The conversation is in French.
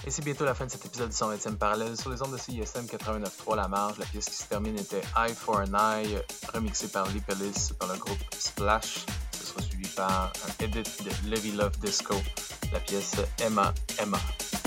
Et c'est bientôt la fin de cet épisode du 120e parallèle sur les ondes de CISM 89.3 La Marge. La pièce qui se termine était Eye for an Eye, remixée par Lee Pellis par le groupe Splash. Ce sera suivi par un edit de Levy Love Disco, la pièce Emma Emma.